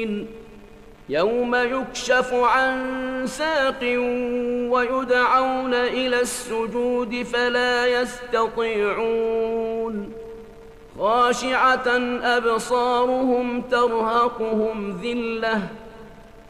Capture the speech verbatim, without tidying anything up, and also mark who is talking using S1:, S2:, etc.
S1: يوم يكشف عن ساق ويدعون إلى السجود فلا يستطيعون خاشعة أبصارهم ترهقهم ذلة